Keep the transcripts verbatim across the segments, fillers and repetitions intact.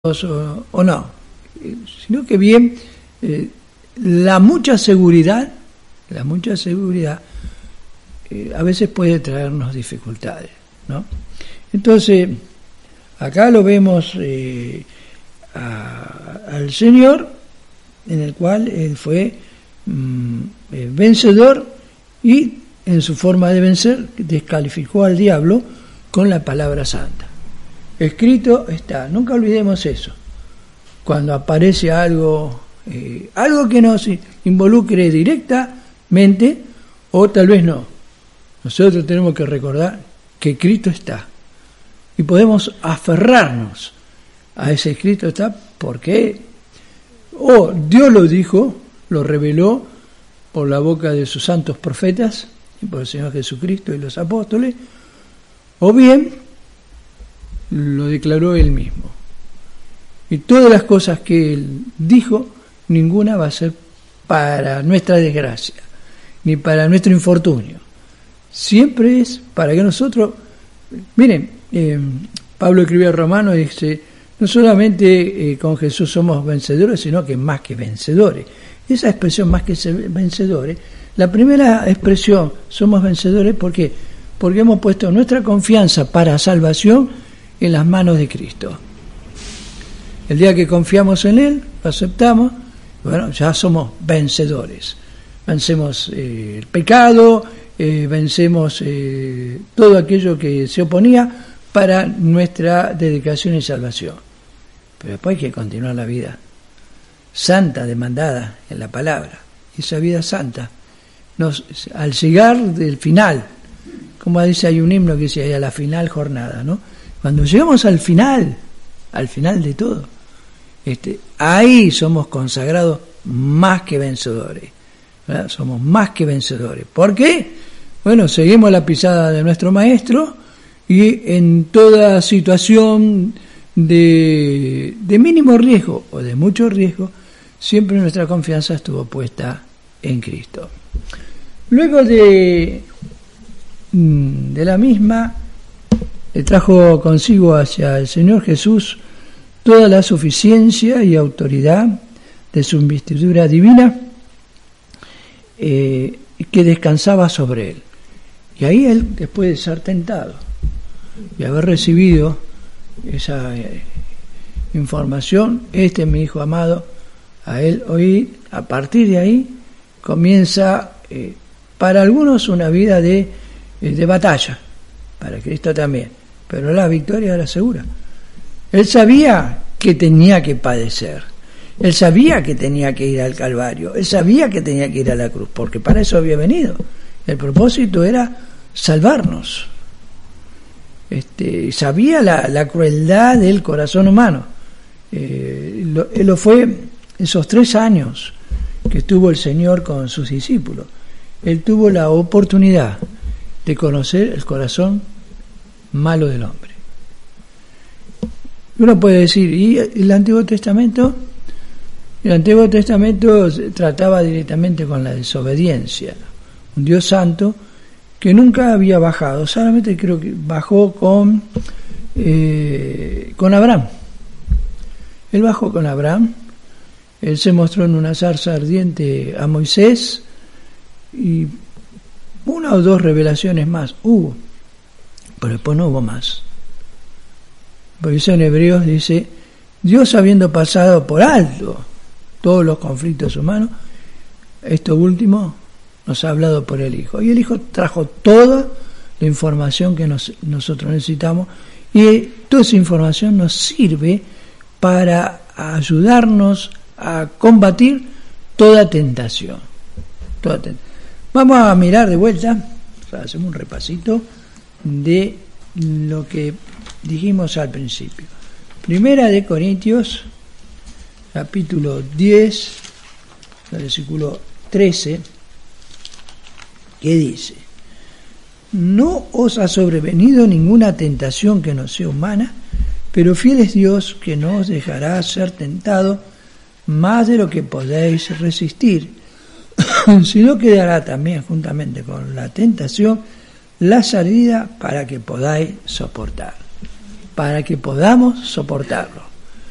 o, o no, sino que bien eh, la mucha seguridad, la mucha seguridad eh, a veces puede traernos dificultades, ¿no? Entonces, acá lo vemos eh, a, al Señor, en el cual Él fue mm, eh, vencedor y en su forma de vencer descalificó al diablo con la palabra santa. Escrito está, nunca olvidemos eso. Cuando aparece algo, eh, algo que nos involucre directamente, o tal vez no, nosotros tenemos que recordar que Cristo está. Y podemos aferrarnos a ese Cristo está porque o Dios lo dijo, lo reveló por la boca de sus santos profetas, y por el Señor Jesucristo y los apóstoles, o bien lo declaró Él mismo. Y todas las cosas que Él dijo, ninguna va a ser para nuestra desgracia, ni para nuestro infortunio. Siempre es para que nosotros... Miren, eh, Pablo escribió a Romanos y dice, no solamente eh, con Jesús somos vencedores, sino que más que vencedores. Esa expresión, más que vencedores, la primera expresión, somos vencedores, ¿por qué? Porque hemos puesto nuestra confianza para salvación en las manos de Cristo. El día que confiamos en Él, lo aceptamos, bueno, ya somos vencedores. Vencemos eh, el pecado, eh, vencemos eh, todo aquello que se oponía para nuestra dedicación y salvación. Pero después hay que continuar la vida santa demandada en la palabra. Esa vida santa, nos, al llegar del final, como dice, hay un himno que dice, a la final jornada, ¿no? Cuando llegamos al final, al final de todo, este, ahí somos consagrados más que vencedores, ¿verdad? Somos más que vencedores. ¿Por qué? Bueno, seguimos la pisada de nuestro Maestro y en toda situación de, de mínimo riesgo o de mucho riesgo, siempre nuestra confianza estuvo puesta en Cristo. Luego de, de la misma, le trajo consigo hacia el Señor Jesús toda la suficiencia y autoridad de su investidura divina eh, que descansaba sobre él. Y ahí él, después de ser tentado y haber recibido esa eh, información, este es mi Hijo amado, a él oír, a partir de ahí comienza eh, para algunos una vida de, de batalla, para Cristo también, pero la victoria era segura. Él sabía que tenía que padecer, él sabía que tenía que ir al Calvario, él sabía que tenía que ir a la cruz, porque para eso había venido. El propósito era salvarnos. Este, sabía la, la crueldad del corazón humano. Eh, lo, él lo fue esos tres años que estuvo el Señor con sus discípulos. Él tuvo la oportunidad de conocer el corazón malo del hombre. Uno puede decir, ¿y el Antiguo Testamento? El Antiguo Testamento trataba directamente con la desobediencia. Un Dios santo que nunca había bajado, solamente creo que bajó con, eh, con Abraham. Él bajó con Abraham, él se mostró en una zarza ardiente a Moisés y una o dos revelaciones más hubo, pero después no hubo más. Por eso en Hebreos dice, Dios habiendo pasado por alto todos los conflictos humanos, esto último nos ha hablado por el Hijo. Y el Hijo trajo toda la información que nos, nosotros necesitamos, y toda esa información nos sirve para ayudarnos a combatir toda tentación. Toda tentación. Vamos a mirar de vuelta, o sea, hacemos un repasito de lo que dijimos al principio. Primera de Corintios, capítulo diez, versículo trece, que dice, no os ha sobrevenido ninguna tentación que no sea humana, pero fiel es Dios que no os dejará ser tentado más de lo que podéis resistir, sino que dará también juntamente con la tentación la salida para que podáis soportar, para que podamos soportarlo.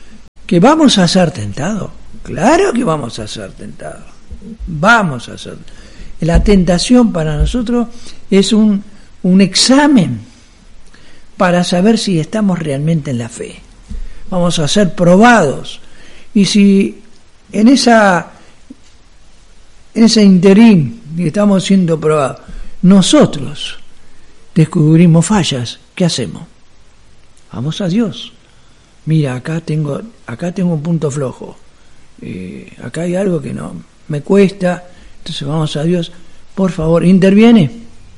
¿Que vamos a ser tentados? Claro que vamos a ser tentados. Vamos a ser. La tentación para nosotros es un, un examen para saber si estamos realmente en la fe. Vamos a ser probados. Y si en esa en ese interín que estamos siendo probados, nosotros descubrimos fallas, ¿qué hacemos? Vamos a Dios. Mira, acá tengo acá tengo un punto flojo. Eh, acá hay algo que no me cuesta. Entonces vamos a Dios. Por favor, interviene.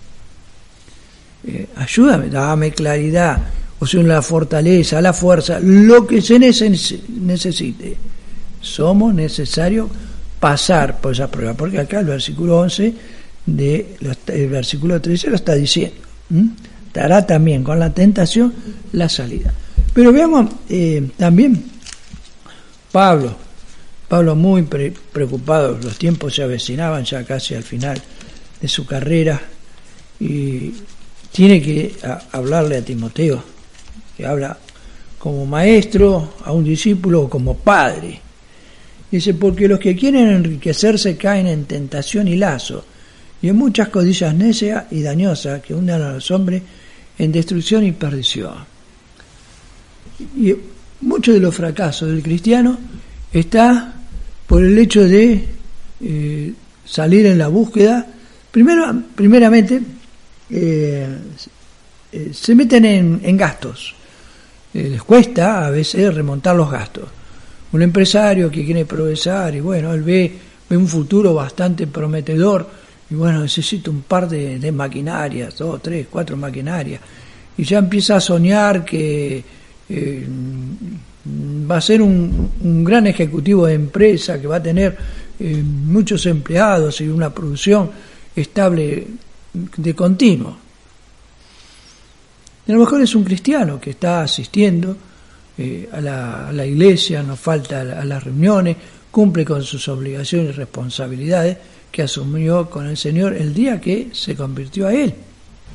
Eh, ayúdame, dame claridad, o sea, la fortaleza, la fuerza, lo que se necesite. Somos necesarios pasar por esa prueba, porque acá el versículo once de el versículo trece lo está diciendo. ¿Mm? Dará también con la tentación la salida. Pero veamos eh, también Pablo, Pablo muy pre- preocupado, los tiempos se avecinaban ya casi al final de su carrera y tiene que a, hablarle a Timoteo, que habla como maestro a un discípulo o como padre. Dice, porque los que quieren enriquecerse caen en tentación y lazo, y en muchas codicias necias y dañosas que hunden a los hombres en destrucción y perdición. Y mucho de los fracasos del cristiano está por el hecho de eh, salir en la búsqueda. Primero, primeramente, eh, eh, se meten en, en gastos. Eh, les cuesta a veces remontar los gastos. Un empresario que quiere progresar y bueno, él ve, ve un futuro bastante prometedor y bueno, necesita un par de, de maquinarias, dos, tres, cuatro maquinarias, y ya empieza a soñar que eh, va a ser un, un gran ejecutivo de empresa, que va a tener eh, muchos empleados y una producción estable de continuo. Y a lo mejor es un cristiano que está asistiendo eh, a, la, a la iglesia, no falta a, a las reuniones, cumple con sus obligaciones y responsabilidades que asumió con el Señor el día que se convirtió a Él.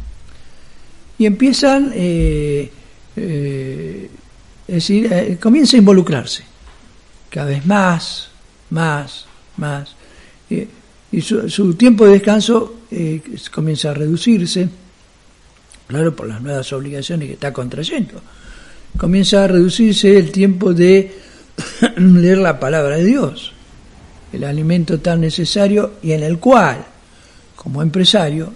Y empiezan, eh, eh, es decir, eh, comienza a involucrarse cada vez más, más, más. Eh, y su, su tiempo de descanso eh, comienza a reducirse, claro, por las nuevas obligaciones que está contrayendo. Comienza a reducirse el tiempo de leer la palabra de Dios, el alimento tan necesario y en el cual, como empresario,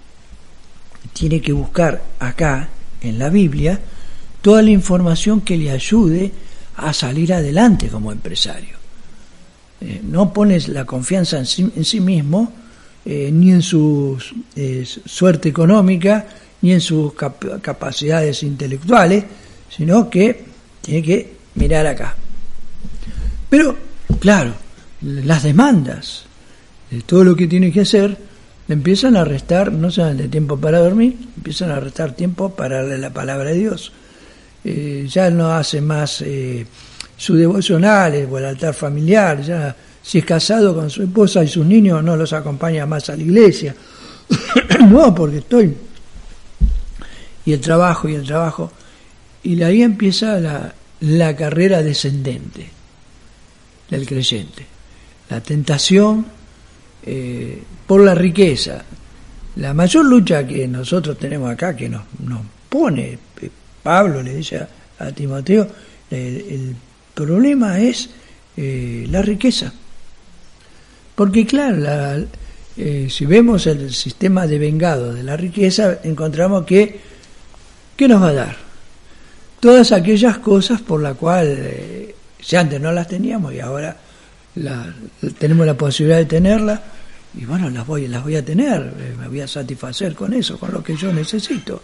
tiene que buscar acá, en la Biblia, toda la información que le ayude a salir adelante como empresario. Eh, no pones la confianza en sí, en sí mismo, eh, ni en su eh, suerte económica, ni en sus cap- capacidades intelectuales, sino que tiene que mirar acá. Pero, claro, las demandas de todo lo que tiene que hacer le empiezan a restar, no solamente tiempo para dormir, empiezan a restar tiempo para leer la palabra de Dios. Eh, ya no hace más eh, sus devocionales o el altar familiar, ya si es casado con su esposa y sus niños no los acompaña más a la iglesia. No, porque estoy... Y el trabajo, y el trabajo. Y ahí empieza la, la carrera descendente del creyente. La tentación eh, por la riqueza. La mayor lucha que nosotros tenemos acá, que nos, nos pone, Pablo le dice a, a Timoteo, el, el problema es eh, la riqueza. Porque claro, la, eh, si vemos el sistema de vengado de la riqueza, encontramos que, ¿qué nos va a dar? Todas aquellas cosas por las cuales eh, si antes no las teníamos y ahora la, tenemos la posibilidad de tenerlas, y bueno, las voy, las voy a tener, eh, me voy a satisfacer con eso, con lo que yo necesito.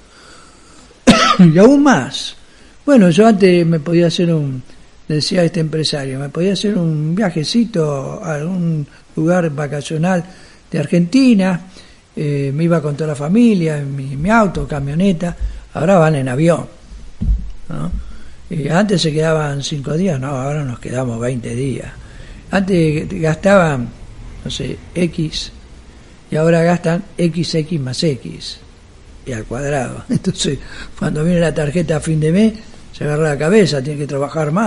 Y aún más. Bueno, yo antes me podía hacer un, decía este empresario, me podía hacer un viajecito a algún lugar vacacional de Argentina, eh, me iba con toda la familia, en mi, mi auto, camioneta, ahora van en avión, ¿no? Y antes se quedaban cinco días, no, ahora nos quedamos veinte días. Antes gastaban, no sé, X, y ahora gastan X X más X, y al cuadrado. Entonces, cuando viene la tarjeta a fin de mes, se agarra la cabeza, tiene que trabajar más,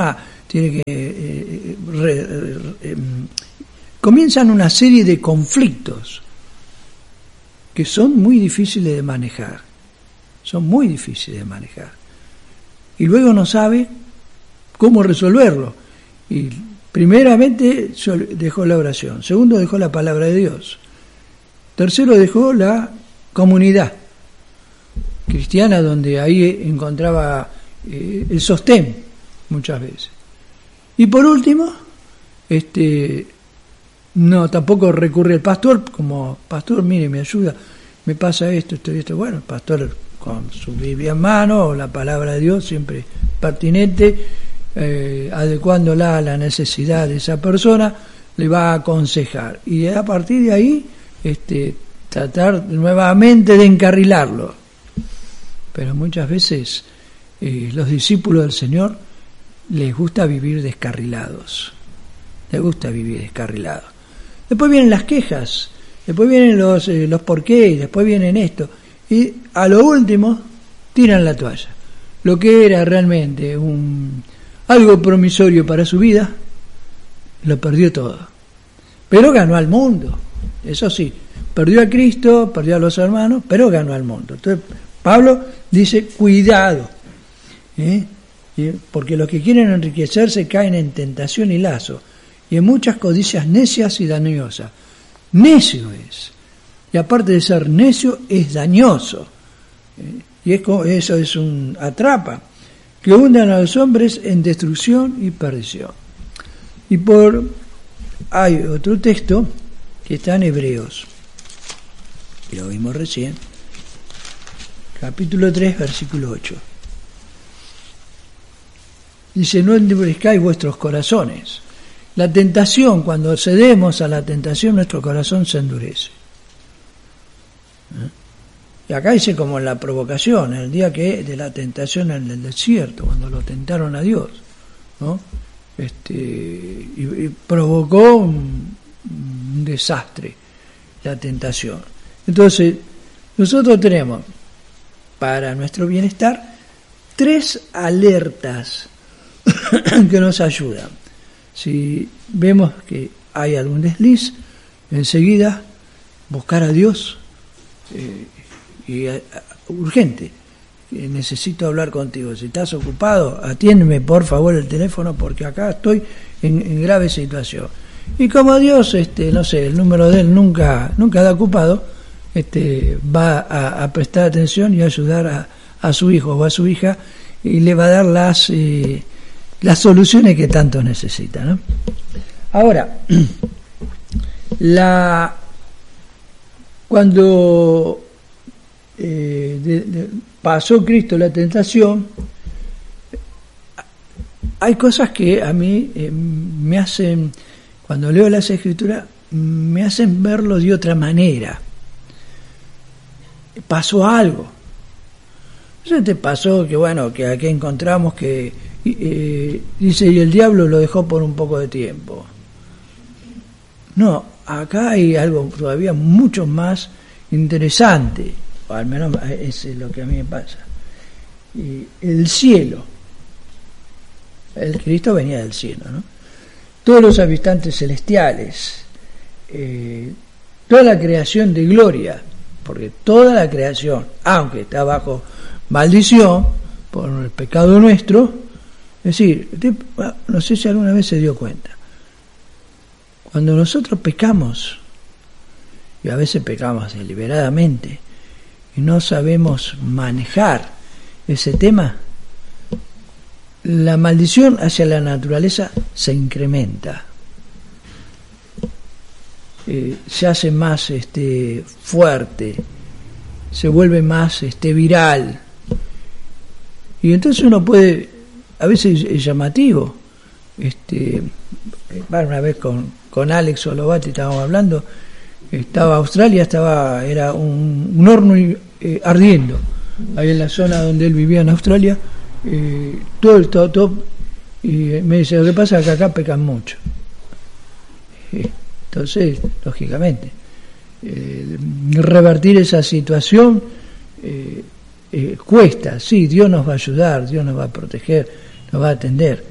tiene que eh, re, re, eh, comienzan una serie de conflictos que son muy difíciles de manejar, son muy difíciles de manejar, y luego no sabe cómo resolverlo. Y primeramente dejó la oración, segundo dejó la palabra de Dios, tercero dejó la comunidad cristiana, donde ahí encontraba eh, el sostén muchas veces. Y por último, este no tampoco recurre al pastor, como pastor, mire, me ayuda, me pasa esto, esto y esto. Bueno, el pastor con su Biblia en mano, o la palabra de Dios, siempre pertinente, eh, adecuándola a la necesidad de esa persona, le va a aconsejar. Y a partir de ahí, este, tratar nuevamente de encarrilarlo. Pero muchas veces eh, los discípulos del Señor les gusta vivir descarrilados, les gusta vivir descarrilados. Después vienen las quejas, después vienen los, eh, los porqués, después vienen esto, y a lo último tiran la toalla. Lo que era realmente un algo promisorio para su vida, lo perdió todo. Pero ganó al mundo, eso sí, perdió a Cristo, perdió a los hermanos, pero ganó al mundo. Entonces Pablo dice, cuidado, ¿eh? porque los que quieren enriquecerse caen en tentación y lazo, y en muchas codicias necias y dañosas. Necio es, y aparte de ser necio, es dañoso, ¿eh? y es como, eso es un atrapa, que hundan a los hombres en destrucción y perdición. Y por hay otro texto que está en Hebreos, y lo vimos recién, capítulo tres, versículo ocho. Dice, no endurezcáis vuestros corazones. La tentación, cuando cedemos a la tentación, nuestro corazón se endurece. ¿Eh? Y acá dice como en la provocación, el día que de la tentación en el desierto, cuando lo tentaron a Dios, ¿no? Este, y, y provocó un, un desastre, la tentación. Entonces, nosotros tenemos, para nuestro bienestar, tres alertas que nos ayudan. Si vemos que hay algún desliz, enseguida buscar a Dios, eh, y a, a, urgente, eh, necesito hablar contigo. Si estás ocupado, atiéndeme por favor el teléfono, porque acá estoy en, en grave situación. Y como Dios, este, no sé, el número de él nunca, nunca da ocupado, este, va a, a prestar atención y a ayudar a, a su hijo o a su hija, y le va a dar las eh, las soluciones que tanto necesita, ¿no? Ahora, la cuando eh, de, de, pasó Cristo la tentación, hay cosas que a mí eh, me hacen, cuando leo las Escrituras, me hacen verlo de otra manera. Pasó algo. ¿No te pasó que, bueno, que aquí encontramos que eh, dice, y el diablo lo dejó por un poco de tiempo? No, acá hay algo todavía mucho más interesante, o al menos es lo que a mí me pasa. Y el cielo, el Cristo venía del cielo, ¿no? Todos los habitantes celestiales, eh, toda la creación de gloria, porque toda la creación, aunque está bajo maldición por el pecado nuestro, es decir, no sé si alguna vez se dio cuenta, cuando nosotros pecamos, y a veces pecamos deliberadamente, y no sabemos manejar ese tema, la maldición hacia la naturaleza se incrementa, eh, se hace más este, fuerte, se vuelve más este, viral, y entonces uno puede, a veces es llamativo, este, una vez con, con Alex Olovati estábamos hablando, estaba Australia, estaba era un, un horno eh, ardiendo, ahí en la zona donde él vivía en Australia, eh, todo el todo, todo, y me dice, lo que pasa es que acá pecan mucho. Eh, entonces, lógicamente, eh, revertir esa situación eh, eh, cuesta, sí, Dios nos va a ayudar, Dios nos va a proteger, nos va a atender,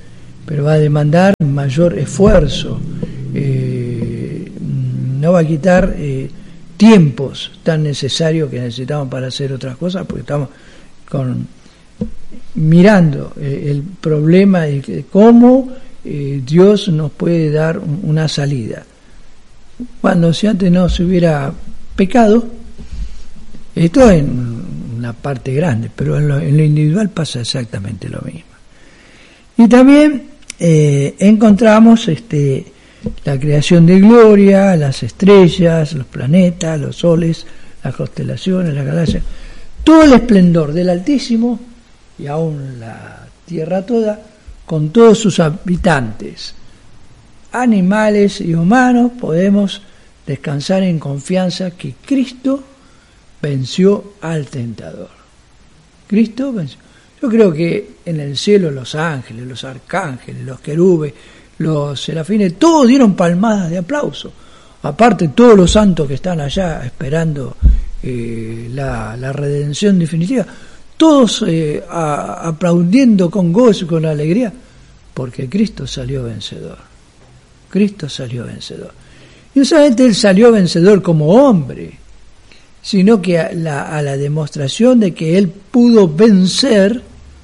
pero va a demandar mayor esfuerzo, eh, no va a quitar eh, tiempos tan necesarios que necesitamos para hacer otras cosas, porque estamos con mirando eh, el problema de cómo eh, Dios nos puede dar una salida. Cuando si antes no se hubiera pecado, esto en una parte grande, pero en lo, en lo individual pasa exactamente lo mismo. Y también eh, encontramos este, la creación de gloria, las estrellas, los planetas, los soles, las constelaciones, las galaxias, todo el esplendor del Altísimo y aún la tierra toda, con todos sus habitantes, animales y humanos, podemos descansar en confianza que Cristo venció al tentador. Cristo venció. Yo creo que en el cielo los ángeles, los arcángeles, los querubes, los serafines, todos dieron palmadas de aplauso. Aparte todos los santos que están allá esperando eh, la, la redención definitiva, todos eh, a, aplaudiendo con gozo y con alegría, porque Cristo salió vencedor. Cristo salió vencedor. Y no solamente Él salió vencedor como hombre, sino que a la, a la demostración de que Él pudo vencer.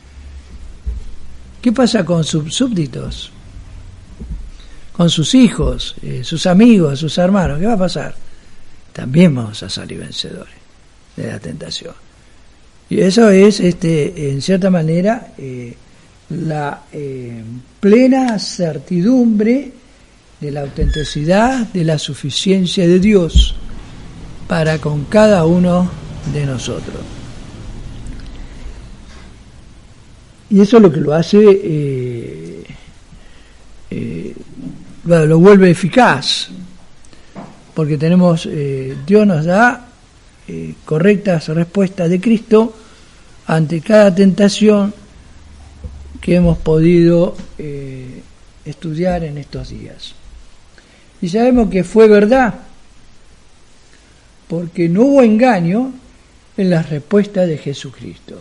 ¿Qué pasa con sus súbditos? Con sus hijos, eh, sus amigos, sus hermanos. ¿Qué va a pasar? También vamos a salir vencedores de la tentación. Y eso es, este, en cierta manera, eh, la eh, plena certidumbre de la autenticidad, de la suficiencia de Dios para con cada uno de nosotros. Y eso es lo que lo hace, eh, eh, lo, lo vuelve eficaz, porque tenemos, eh, Dios nos da eh, correctas respuestas de Cristo ante cada tentación que hemos podido eh, estudiar en estos días. Y sabemos que fue verdad, porque no hubo engaño en las respuestas de Jesucristo.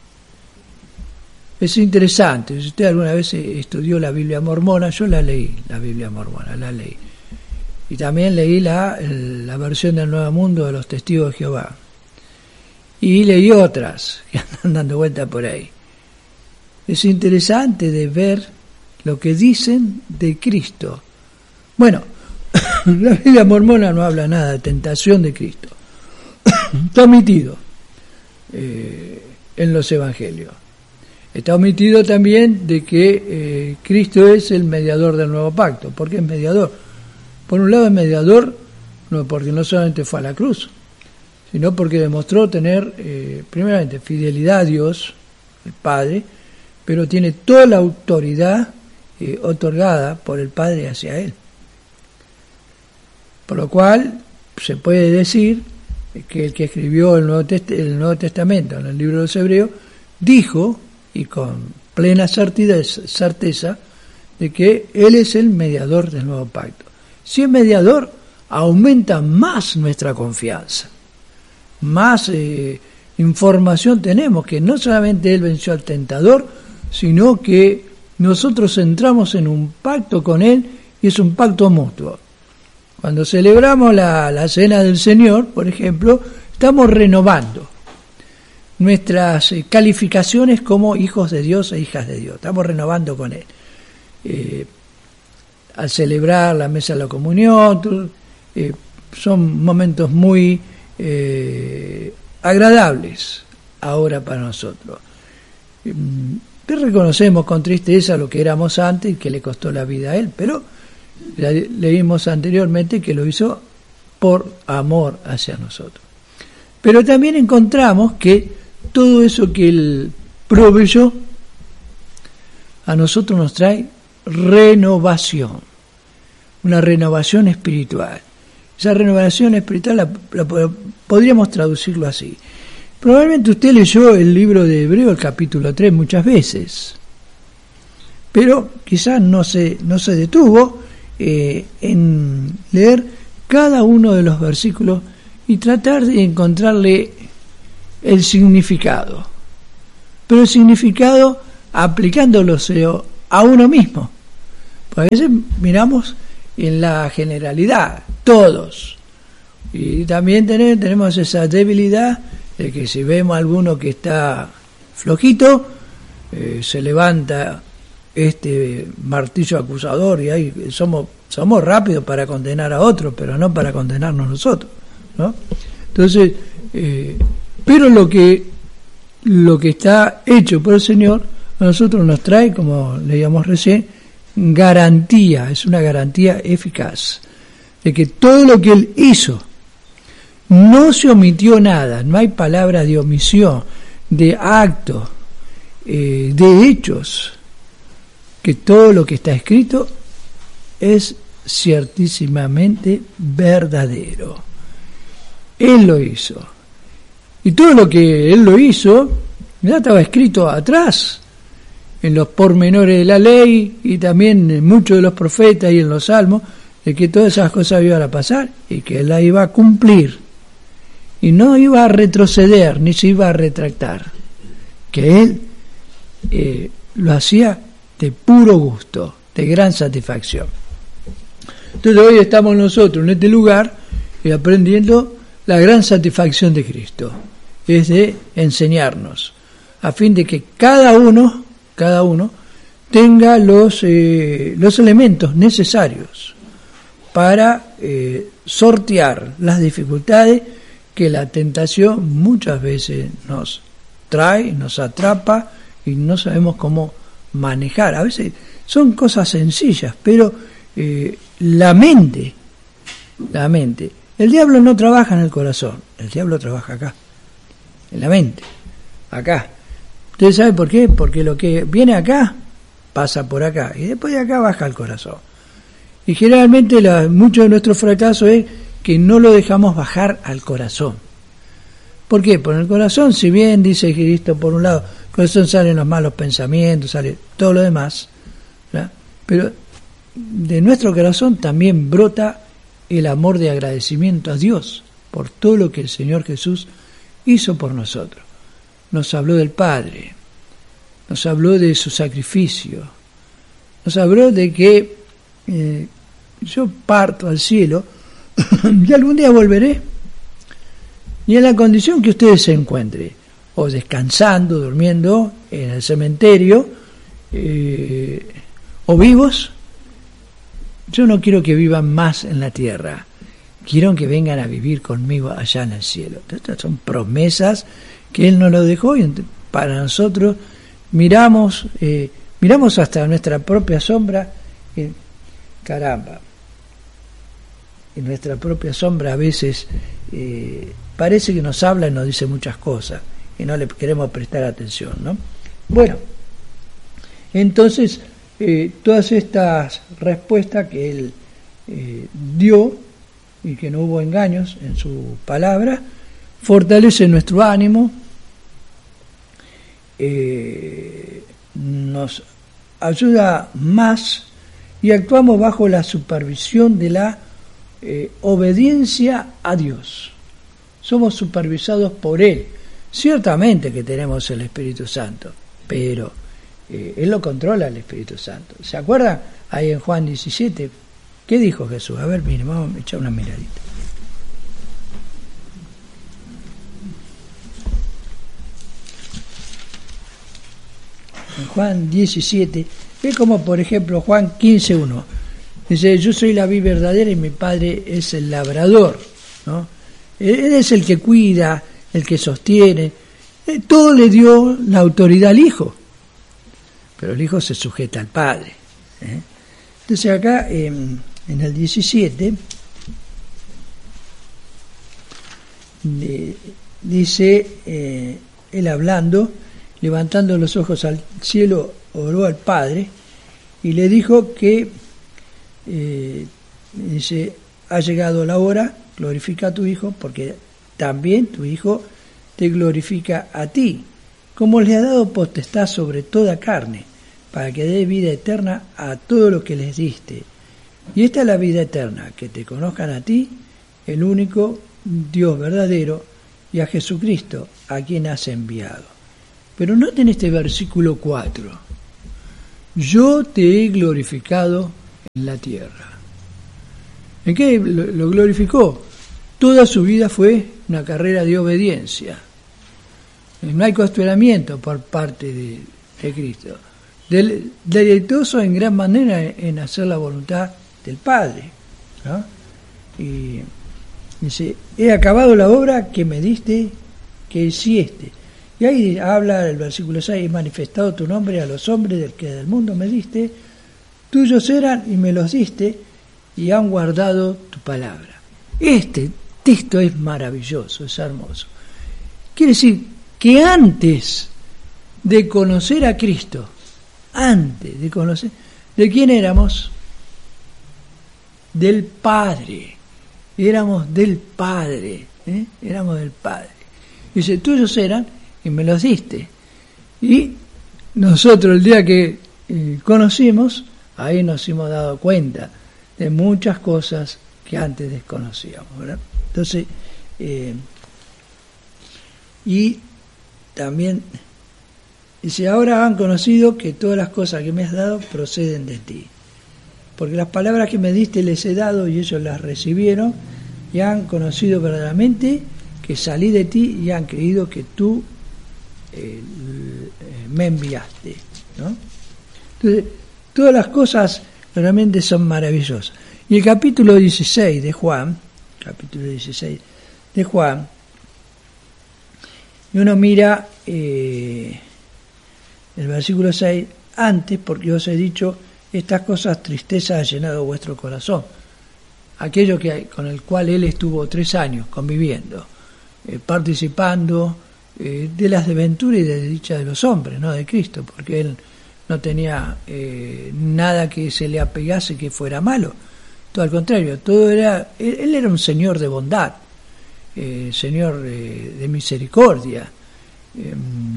Es interesante, si usted alguna vez estudió la Biblia mormona, yo la leí, la Biblia mormona, la leí. Y también leí la, la versión del Nuevo Mundo de los Testigos de Jehová. Y leí otras que andan dando vuelta por ahí. Es interesante de ver lo que dicen de Cristo. Bueno, la Biblia mormona no habla nada de tentación de Cristo. Está omitido eh, en los evangelios. Está omitido también de que eh, Cristo es el mediador del nuevo pacto. ¿Por qué es mediador? Por un lado es mediador, no porque no solamente fue a la cruz, sino porque demostró tener, eh, primeramente, fidelidad a Dios, el Padre, pero tiene toda la autoridad eh, otorgada por el Padre hacia Él. Por lo cual, se puede decir que el que escribió el Nuevo, Test- el Nuevo Testamento en el libro de los Hebreos, dijo, y con plena certeza, certeza, de que Él es el mediador del nuevo pacto. Si es mediador, aumenta más nuestra confianza, más eh, información tenemos, que no solamente Él venció al tentador, sino que nosotros entramos en un pacto con Él, y es un pacto mutuo. Cuando celebramos la, la Cena del Señor, por ejemplo, estamos renovando nuestras eh, calificaciones como hijos de Dios e hijas de Dios. Estamos renovando con Él. Eh, al celebrar la mesa de la comunión, eh, son momentos muy eh, agradables ahora para nosotros. Eh, reconocemos con tristeza lo que éramos antes y que le costó la vida a Él, pero le, leímos anteriormente que lo hizo por amor hacia nosotros. Pero también encontramos que todo eso que Él proveyó a nosotros nos trae renovación, una renovación espiritual. Esa renovación espiritual la, la, podríamos traducirlo así. Probablemente usted leyó el libro de Hebreo, el capítulo tres, muchas veces, pero quizás no se, no se detuvo eh, en leer cada uno de los versículos y tratar de encontrarle el significado, pero el significado aplicándolo a uno mismo. Pues a veces miramos en la generalidad, todos. Y también tenemos, tenemos esa debilidad de que si vemos a alguno que está flojito, eh, se levanta este martillo acusador y ahí somos somos rápidos para condenar a otros, pero no para condenarnos nosotros, ¿no? Entonces, eh, pero lo que lo que está hecho por el Señor a nosotros nos trae, como leíamos recién, garantía, es una garantía eficaz de que todo lo que Él hizo, no se omitió nada, no hay palabra de omisión, de actos, eh, de hechos, que todo lo que está escrito es ciertísimamente verdadero. Él lo hizo. Y todo lo que Él lo hizo, ya estaba escrito atrás, en los pormenores de la ley y también en muchos de los profetas y en los salmos, de que todas esas cosas iban a pasar y que Él las iba a cumplir. Y no iba a retroceder, ni se iba a retractar. Que Él eh, lo hacía de puro gusto, de gran satisfacción. Entonces hoy estamos nosotros en este lugar eh, aprendiendo la gran satisfacción de Cristo, es de enseñarnos, a fin de que cada uno, cada uno tenga los, eh, los elementos necesarios para eh, sortear las dificultades que la tentación muchas veces nos trae, nos atrapa y no sabemos cómo manejar. A veces son cosas sencillas, pero eh, la mente, la mente, el diablo no trabaja en el corazón, el diablo trabaja acá, en la mente, acá. ¿Ustedes saben por qué? Porque lo que viene acá pasa por acá y después de acá baja al corazón. Y generalmente la, mucho de nuestro fracaso es que no lo dejamos bajar al corazón. ¿Por qué? Por el corazón, si bien dice Cristo, por un lado, el corazón salen los malos pensamientos, sale todo lo demás, ¿verdad? Pero de nuestro corazón también brota el amor de agradecimiento a Dios por todo lo que el Señor Jesús hizo por nosotros. Nos habló del Padre, nos habló de su sacrificio, nos habló de que eh, yo parto al cielo y algún día volveré, y en la condición que ustedes se encuentren, o descansando, durmiendo en el cementerio, eh, o vivos, yo no quiero que vivan más en la tierra, quiero que vengan a vivir conmigo allá en el cielo. Estas son promesas que Él nos lo dejó y para nosotros miramos, eh, miramos hasta nuestra propia sombra, y, caramba, en nuestra propia sombra a veces eh, parece que nos habla y nos dice muchas cosas y no le queremos prestar atención, ¿no? Bueno, entonces eh, todas estas respuestas que Él eh, dio y que no hubo engaños en su palabra, fortalecen nuestro ánimo, eh, nos ayuda más y actuamos bajo la supervisión de la Eh, obediencia a Dios. Somos supervisados por Él. Ciertamente que tenemos el Espíritu Santo, pero eh, Él lo controla, el Espíritu Santo. ¿Se acuerdan? Ahí en Juan diecisiete, ¿qué dijo Jesús? A ver, miren, vamos a echar una miradita. En Juan diecisiete, ve como por ejemplo Juan quince uno. Dice, yo soy la vid verdadera y mi Padre es el labrador, ¿no? Él es el que cuida, el que sostiene. Todo le dio la autoridad al Hijo, pero el Hijo se sujeta al Padre, ¿eh? Entonces acá eh, en el diecisiete eh, dice, eh, él hablando, levantando los ojos al cielo, oró al Padre y le dijo que Eh, dice, ha llegado la hora, glorifica a tu Hijo, porque también tu Hijo te glorifica a ti, como le ha dado potestad sobre toda carne, para que dé vida eterna a todo lo que les diste. Y esta es la vida eterna, que te conozcan a ti, el único Dios verdadero, y a Jesucristo, a quien has enviado. Pero noten este versículo cuatro. Yo te he glorificado en la tierra. ¿En qué lo, lo glorificó? Toda su vida fue una carrera de obediencia. No hay cuestionamiento por parte de, de Cristo. Del, deleitoso en gran manera en hacer la voluntad del Padre, ¿no? Y dice, he acabado la obra que me diste que hiciste. Y ahí habla el versículo seis, he manifestado tu nombre a los hombres del que del mundo me diste, tuyos eran y me los diste, y han guardado tu palabra. Este texto es maravilloso, es hermoso. Quiere decir que antes de conocer a Cristo, antes de conocer, ¿de quién éramos? Del Padre. Éramos del Padre, ¿eh? Éramos del Padre. Dice, tuyos eran y me los diste. Y nosotros el día que eh, conocimos, ahí nos hemos dado cuenta de muchas cosas que antes desconocíamos, ¿verdad? Entonces, eh, y también dice, ahora han conocido que todas las cosas que me has dado proceden de ti. Porque las palabras que me diste les he dado y ellos las recibieron y han conocido verdaderamente que salí de ti y han creído que tú eh, me enviaste, ¿no? Entonces, todas las cosas realmente son maravillosas. Y el capítulo dieciséis de Juan, capítulo dieciséis de Juan, y uno mira eh, el versículo seis, antes, porque os he dicho, estas cosas tristeza ha llenado vuestro corazón. Aquello que, con el cual él estuvo tres años conviviendo, eh, participando eh, de las desventuras y de dicha de los hombres, no de Cristo, porque él no tenía eh, nada que se le apegase que fuera malo. Todo al contrario, todo era, él, él era un señor de bondad, eh, señor eh, de misericordia. Eh,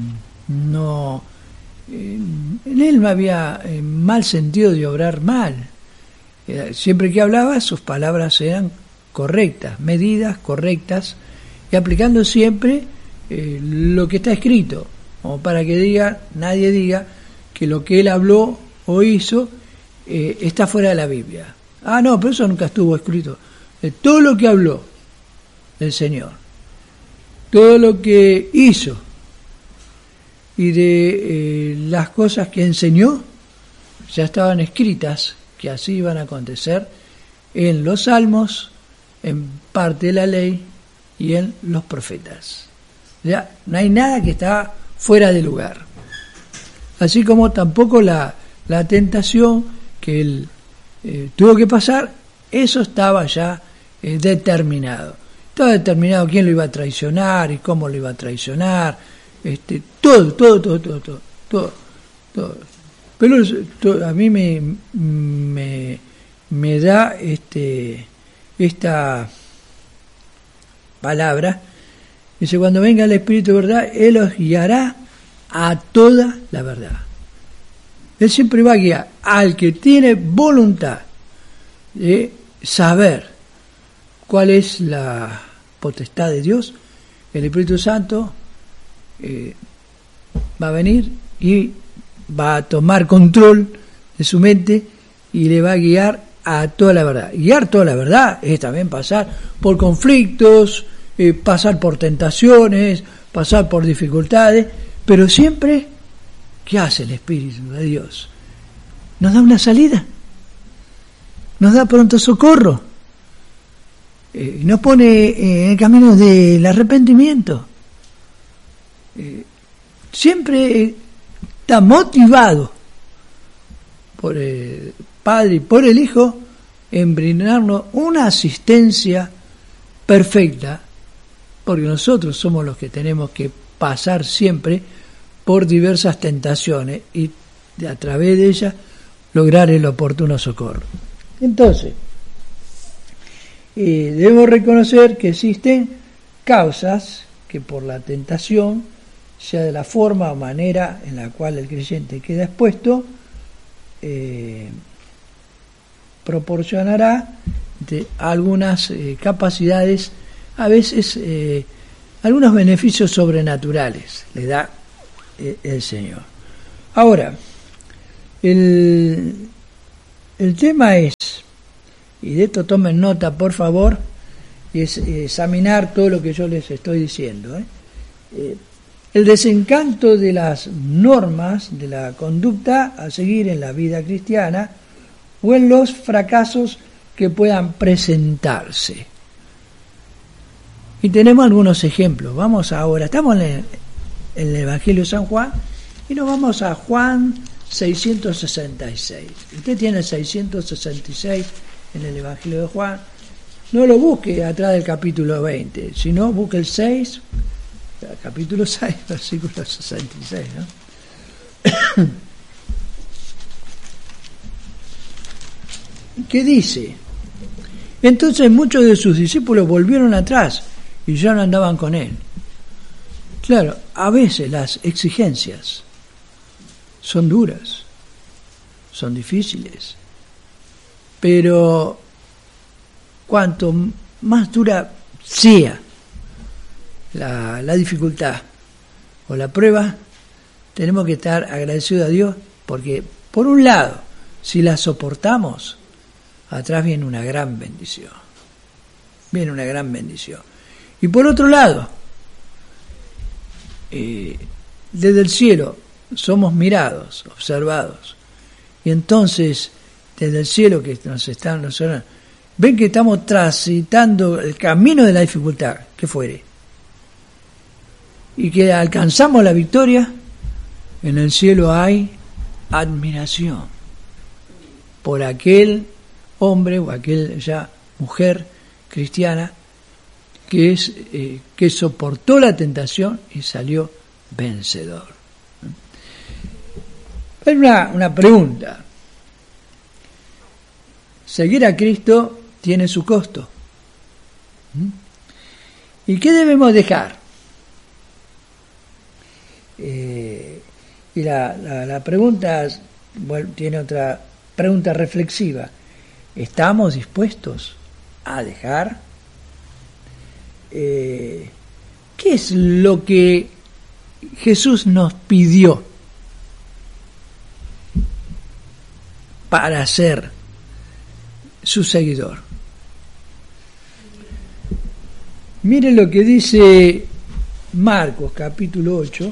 no, eh, en él no había eh, mal sentido de obrar mal. Eh, siempre que hablaba, sus palabras eran correctas, medidas correctas, y aplicando siempre eh, lo que está escrito, como para que diga, nadie diga que lo que él habló o hizo eh, está fuera de la Biblia. Ah, no, pero eso nunca estuvo escrito. De todo lo que habló del Señor, todo lo que hizo y de eh, las cosas que enseñó, ya estaban escritas que así iban a acontecer en los salmos, en parte de la ley y en los profetas. Ya no hay nada que está fuera de lugar. Así como tampoco la, la tentación que él eh, tuvo que pasar, eso estaba ya eh, determinado. Estaba determinado quién lo iba a traicionar y cómo lo iba a traicionar, este, todo, todo, todo, todo, todo, todo, todo. Pero todo, a mí me, me, me da este, esta palabra, dice, cuando venga el Espíritu de verdad, Él os guiará a toda la verdad. Él siempre va a guiar al que tiene voluntad de saber cuál es la potestad de Dios. El Espíritu Santo eh, va a venir y va a tomar control de su mente y le va a guiar a toda la verdad. Guiar toda la verdad es también pasar por conflictos, eh, pasar por tentaciones, pasar por dificultades, pero siempre, ¿qué hace el Espíritu de Dios? Nos da una salida, nos da pronto socorro, eh, nos pone eh, en el camino del arrepentimiento. Eh, siempre eh, está motivado por el Padre y por el Hijo en brindarnos una asistencia perfecta, porque nosotros somos los que tenemos que pasar siempre por diversas tentaciones y de, a través de ellas lograr el oportuno socorro. Entonces, eh, debemos reconocer que existen causas que por la tentación, sea de la forma o manera en la cual el creyente queda expuesto, eh, proporcionará de algunas eh, capacidades, a veces eh, algunos beneficios sobrenaturales le da eh, el Señor. Ahora, el, el tema es, y de esto tomen nota por favor, y es examinar todo lo que yo les estoy diciendo, ¿eh? Eh, el desencanto de las normas de la conducta a seguir en la vida cristiana o en los fracasos que puedan presentarse. Y tenemos algunos ejemplos. Vamos ahora, estamos en el, en el Evangelio de San Juan y nos vamos a Juan seiscientos sesenta y seis. Usted tiene el seiscientos sesenta y seis en el Evangelio de Juan. No lo busque atrás del capítulo veinte, sino busque el seis, capítulo seis, versículo sesenta y seis, ¿no? ¿Qué dice? Entonces muchos de sus discípulos volvieron atrás y ya no andaban con él. Claro, a veces las exigencias son duras, son difíciles, pero cuanto más dura sea la, la dificultad o la prueba, tenemos que estar agradecidos a Dios, porque por un lado, si la soportamos, atrás viene una gran bendición, viene una gran bendición. Y por otro lado, eh, desde el cielo somos mirados, observados, y entonces desde el cielo que nos están nosotros, ven que estamos transitando el camino de la dificultad, que fuere, y que alcanzamos la victoria. En el cielo hay admiración por aquel hombre o aquella mujer cristiana que es eh, que soportó la tentación y salió vencedor. Hay una, una pregunta. Seguir a Cristo tiene su costo. ¿Y qué debemos dejar? Eh, y la, la, la pregunta, bueno, tiene otra pregunta reflexiva. ¿Estamos dispuestos a dejar? Eh, ¿Qué es lo que Jesús nos pidió para ser su seguidor? Mire lo que dice Marcos capítulo ocho.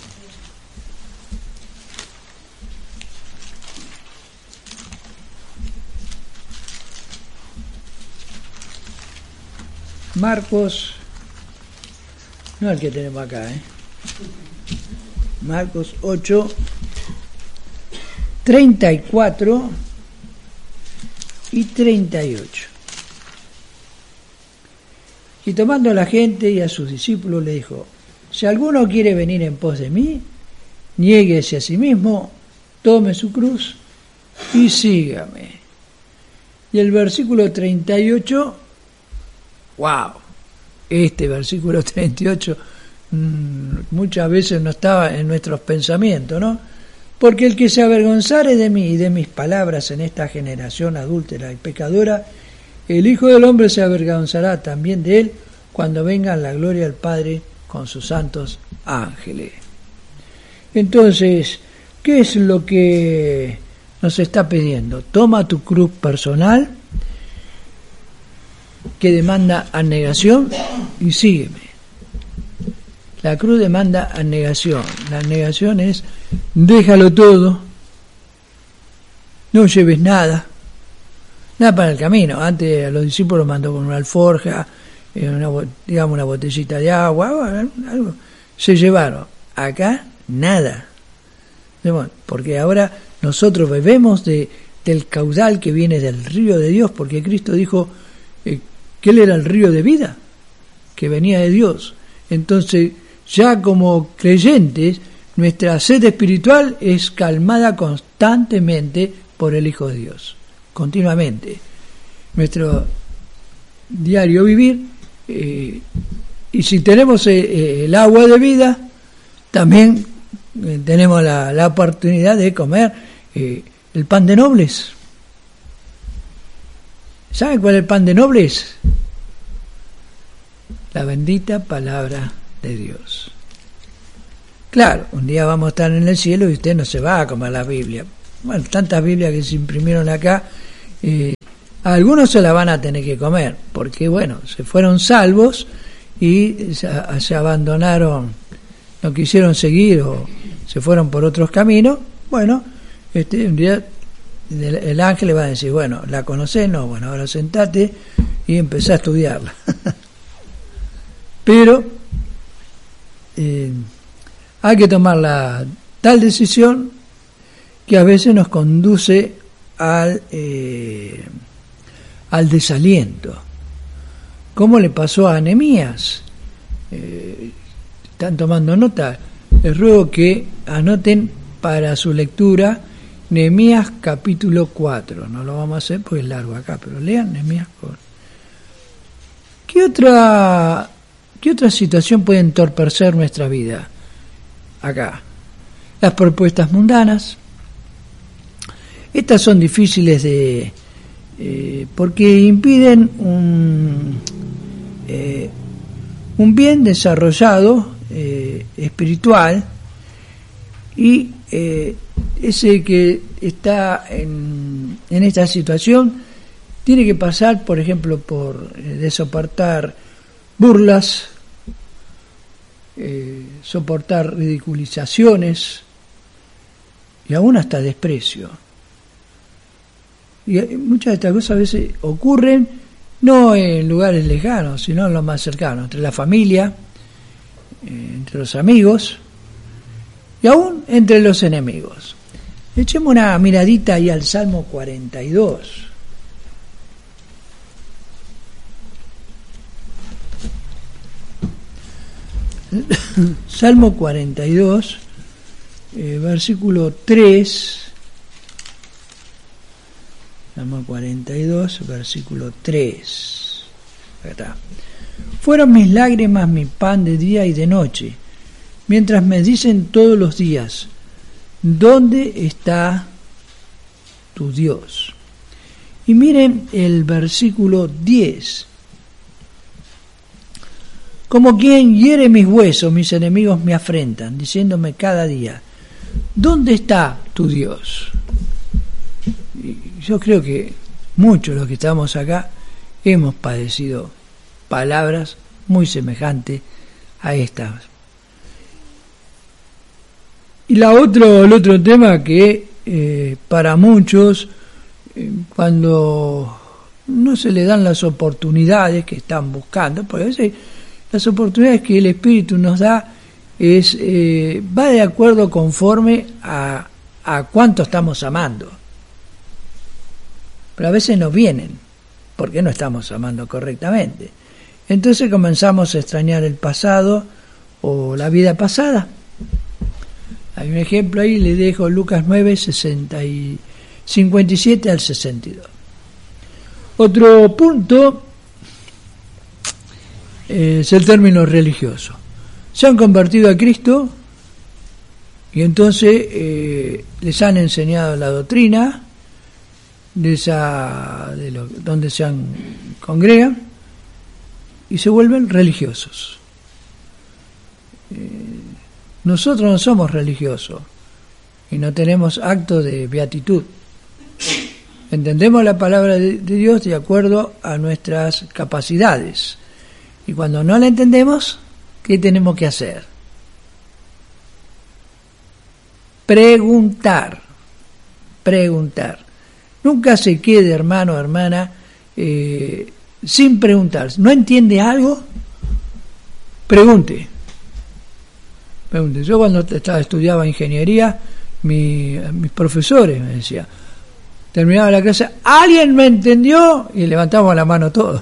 Marcos, no el que tenemos acá, ¿eh? Marcos ocho, treinta y cuatro y treinta y ocho. Y tomando a la gente y a sus discípulos le dijo: si alguno quiere venir en pos de mí, niéguese a sí mismo, tome su cruz y sígame. Y el versículo treinta y ocho, wow, este versículo treinta y ocho mmm, muchas veces no estaba en nuestros pensamientos, ¿no? Porque el que se avergonzare de mí y de mis palabras en esta generación adúltera y pecadora, el Hijo del Hombre se avergonzará también de él cuando venga en la gloria del Padre con sus santos ángeles. Entonces, ¿qué es lo que nos está pidiendo? Toma tu cruz personal, que demanda abnegación, y sígueme. La cruz demanda abnegación. La abnegación es: déjalo todo, no lleves nada, nada para el camino. Antes a los discípulos mandó con una alforja, una, digamos una botellita de agua, algo, se llevaron. Acá nada, porque ahora nosotros bebemos de, del caudal que viene del río de Dios, porque Cristo dijo eh, que Él era el río de vida, que venía de Dios. Entonces, ya como creyentes, nuestra sed espiritual es calmada constantemente por el Hijo de Dios, continuamente. Nuestro diario vivir, eh, y si tenemos eh, el agua de vida, también eh, tenemos la, la oportunidad de comer eh, el pan de nobles. ¿Saben cuál es el pan de nobles? La bendita palabra de Dios. Claro, un día vamos a estar en el cielo y usted no se va a comer la Biblia. Bueno, tantas Biblias que se imprimieron acá, eh, algunos se la van a tener que comer, porque bueno, se fueron salvos y se, se abandonaron, no quisieron seguir o se fueron por otros caminos. Bueno, este, un día el, el ángel le va a decir, bueno, ¿la conocés? No, bueno, ahora sentate y empezá a estudiarla. Pero eh, hay que tomar la tal decisión que a veces nos conduce al eh, al desaliento, como le pasó a Nehemías. Eh, están tomando nota, les ruego que anoten para su lectura Nehemías capítulo cuatro. No lo vamos a hacer porque es largo acá, pero lean Nehemías cuatro. ¿Qué otra qué otra situación puede entorpecer nuestra vida? Acá, las propuestas mundanas. Estas son difíciles de eh, porque impiden un eh, un bien desarrollado eh, espiritual, y eh, ese que está en, en esta situación tiene que pasar, por ejemplo, por eh, de soportar burlas, eh, soportar ridiculizaciones y aún hasta desprecio. Y muchas de estas cosas a veces ocurren no en lugares lejanos, sino en los más cercanos, entre la familia, eh, entre los amigos y aún entre los enemigos. Echemos una miradita ahí al Salmo cuarenta y dos. Salmo cuarenta y dos, eh, versículo tres. Salmo cuarenta y dos, versículo tres. Acá está. Fueron mis lágrimas mi pan de día y de noche, mientras me dicen todos los días, ¿dónde está tu Dios? Y miren el versículo diez. Como quien hiere mis huesos, mis enemigos me afrentan, diciéndome cada día, ¿dónde está tu Dios? Y yo creo que muchos de los que estamos acá hemos padecido palabras muy semejantes a estas. Y la otro, el otro tema que eh, para muchos, eh, cuando no se le dan las oportunidades que están buscando, porque a veces las oportunidades que el Espíritu nos da es eh, va de acuerdo conforme a, a cuánto estamos amando. Pero a veces no vienen, porque no estamos amando correctamente. Entonces comenzamos a extrañar el pasado o la vida pasada. Hay un ejemplo ahí, le dejo Lucas nueve, sesenta y cincuenta y siete al sesenta y dos. Otro punto eh, es el término religioso. Se han convertido a Cristo y entonces eh, les han enseñado la doctrina de esa de lo, donde se han, congregan y se vuelven religiosos. Eh, nosotros no somos religiosos y no tenemos acto de beatitud. Entendemos la palabra de, de Dios de acuerdo a nuestras capacidades, y cuando no la entendemos, ¿qué tenemos que hacer? Preguntar, preguntar. Nunca se quede, hermano o hermana, eh, sin preguntar. ¿No entiende algo? Pregunte. Pregunte. Yo cuando estaba, estudiaba ingeniería, mi, mis profesores me decían, terminaba la clase, ¿alguien me entendió? Y levantamos la mano todos.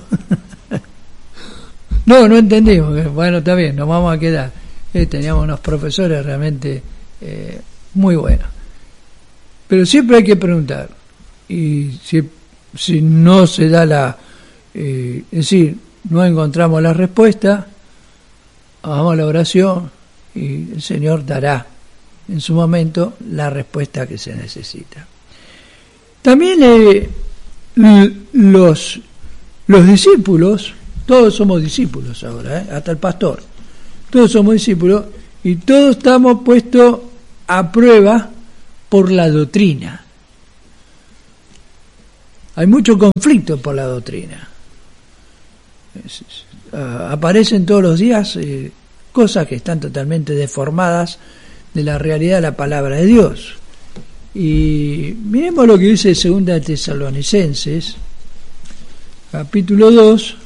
No, no entendimos. Bueno, está bien, nos vamos a quedar. Eh, teníamos unos profesores realmente eh, muy buenos. Pero siempre hay que preguntar. Y si, si no se da la... Eh, es decir, no encontramos la respuesta, hagamos la oración y el Señor dará en su momento la respuesta que se necesita. También eh, los, los discípulos, todos somos discípulos ahora, ¿eh? Hasta el pastor, todos somos discípulos y todos estamos puestos a prueba por la doctrina. hay mucho conflicto por la doctrina. Es, es, uh, aparecen todos los días eh, cosas que están totalmente deformadas de la realidad de la palabra de Dios. Y miremos lo que dice Segunda de Tesalonicenses, capítulo dos,